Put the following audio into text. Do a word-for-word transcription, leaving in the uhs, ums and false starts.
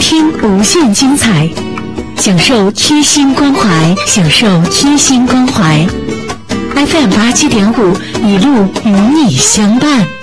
听无限精彩，享受贴心关怀，享受贴心关怀。F M 八七点五，一路与你相伴。